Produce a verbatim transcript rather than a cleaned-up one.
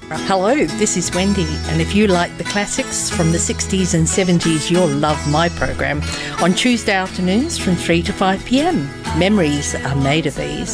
Hello, this is Wendy, and if you like the classics from the sixties and seventies, you'll love my program on Tuesday afternoons from three to five p m. Memories are made of these.